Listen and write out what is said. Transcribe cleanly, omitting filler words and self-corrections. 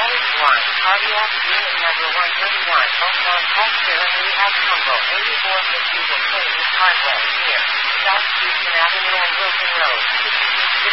College 1, Cardiac Unit Number 131, Oakmont Healthcare and Rehab Combo, 8450 Clinton Parkway, near South Houston Avenue and Wilson Road.